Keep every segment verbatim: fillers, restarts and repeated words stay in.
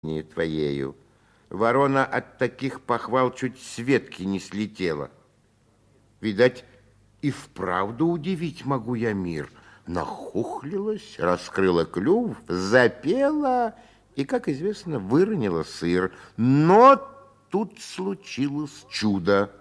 твоею. Ворона от таких похвал чуть с ветки не слетела. Видать, и вправду удивить могу я мир. Нахухлилась, раскрыла клюв, запела и, как известно, выронила сыр. Но тут случилось чудо.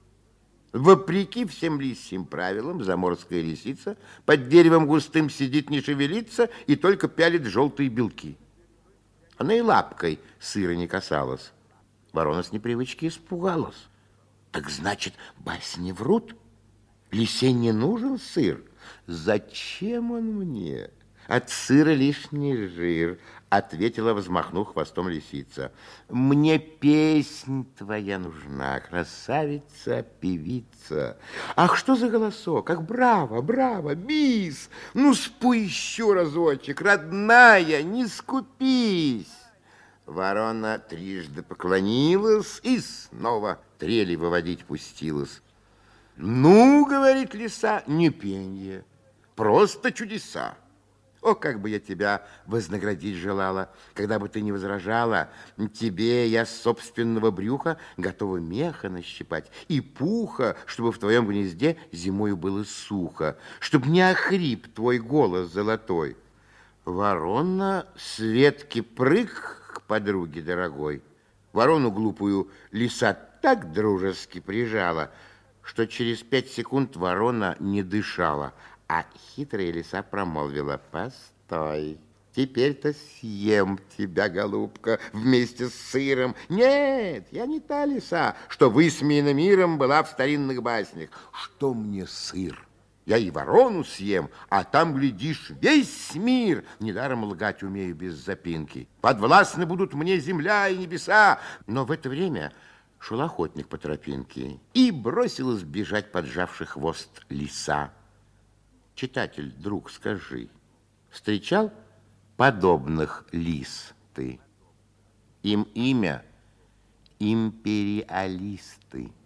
Вопреки всем лисьим правилам, заморская лисица под деревом густым сидит, не шевелится и только пялит желтые белки. Она и лапкой сыра не касалась. Ворона с непривычки испугалась. Так значит, басни врут? Лисе не нужен сыр? Зачем он мне? От сыра лишний жир, ответила, взмахнув хвостом лисица. Мне песнь твоя нужна, красавица, певица. Ах, что за голосок? Ах, браво, браво, бис! Ну, спой еще разочек, родная, не скупись. Ворона трижды поклонилась и снова трели выводить пустилась. Ну, говорит лиса, не пенье, просто чудеса. О, как бы я тебя вознаградить желала, когда бы ты не возражала. Тебе я с собственного брюха готова меха нащипать и пуха, чтобы в твоем гнезде зимою было сухо, чтобы не охрип твой голос золотой. Ворона с ветки прыг к подруге дорогой. Ворону глупую лиса так дружески прижала, что через пять секунд ворона не дышала, а хитрая лиса промолвила: постой, теперь-то съем тебя, голубка, вместе с сыром. Нет, я не та лиса, что высмеяна миром была в старинных баснях. Что мне сыр? Я и ворону съем, а там, глядишь, весь мир. Недаром лгать умею без запинки. Подвластны будут мне земля и небеса. Но в это время шел охотник по тропинке, и бросилась бежать, поджавший хвост лиса. Читатель, друг, скажи, встречал подобных лис ты? Им имя империалисты.